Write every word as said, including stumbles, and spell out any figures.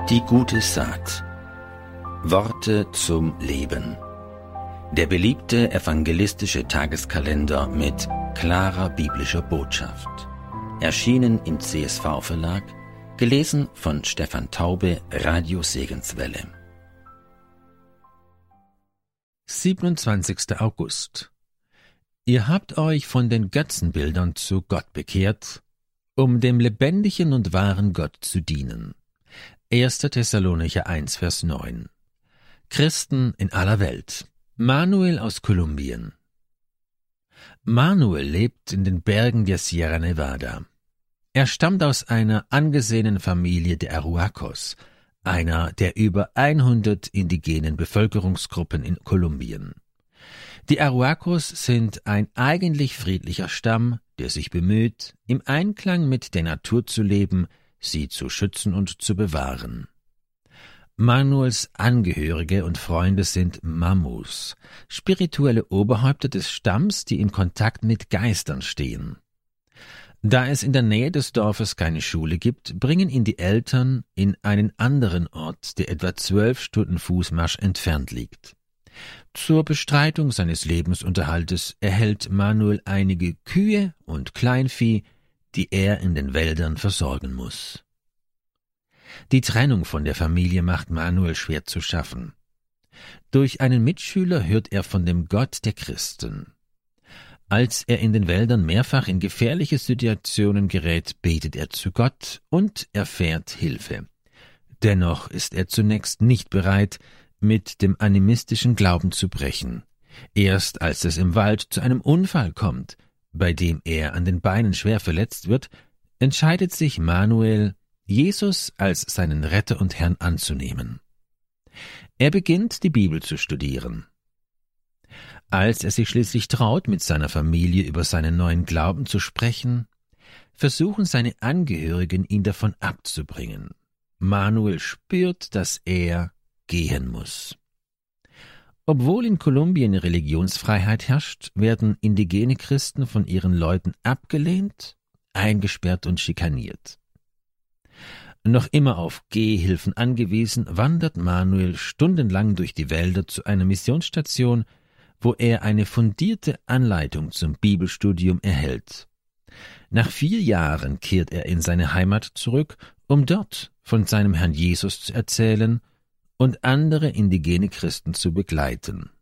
Die gute Saat. Worte zum Leben. Der beliebte evangelistische Tageskalender mit klarer biblischer Botschaft. Erschienen im C S V-Verlag, gelesen von Stefan Taube, Radio Segenswelle. siebenundzwanzigster August. Ihr habt euch von den Götzenbildern zu Gott bekehrt, um dem lebendigen und wahren Gott zu dienen. erster Thessalonicher eins, Vers neun. Christen in aller Welt. Manuel aus Kolumbien. Manuel lebt in den Bergen der Sierra Nevada. Er stammt aus einer angesehenen Familie der Arhuacos, einer der über hundert indigenen Bevölkerungsgruppen in Kolumbien. Die Arhuacos sind ein eigentlich friedlicher Stamm, der sich bemüht, im Einklang mit der Natur zu leben, sie zu schützen und zu bewahren. Manuels Angehörige und Freunde sind Mamus, spirituelle Oberhäupter des Stamms, die in Kontakt mit Geistern stehen. Da es in der Nähe des Dorfes keine Schule gibt, bringen ihn die Eltern in einen anderen Ort, der etwa zwölf Stunden Fußmarsch entfernt liegt. Zur Bestreitung seines Lebensunterhaltes erhält Manuel einige Kühe und Kleinvieh, die er in den Wäldern versorgen muss. Die Trennung von der Familie macht Manuel schwer zu schaffen. Durch einen Mitschüler hört er von dem Gott der Christen. Als er in den Wäldern mehrfach in gefährliche Situationen gerät, betet er zu Gott und erfährt Hilfe. Dennoch ist er zunächst nicht bereit, mit dem animistischen Glauben zu brechen. Erst als es im Wald zu einem Unfall kommt, bei dem er an den Beinen schwer verletzt wird, entscheidet sich Manuel, Jesus als seinen Retter und Herrn anzunehmen. Er beginnt, die Bibel zu studieren. Als er sich schließlich traut, mit seiner Familie über seinen neuen Glauben zu sprechen, versuchen seine Angehörigen, ihn davon abzubringen. Manuel spürt, dass er gehen muss. Obwohl in Kolumbien Religionsfreiheit herrscht, werden indigene Christen von ihren Leuten abgelehnt, eingesperrt und schikaniert. Noch immer auf Gehhilfen angewiesen, wandert Manuel stundenlang durch die Wälder zu einer Missionsstation, wo er eine fundierte Anleitung zum Bibelstudium erhält. Nach vier Jahren kehrt er in seine Heimat zurück, um dort von seinem Herrn Jesus zu erzählen und andere indigene Christen zu begleiten.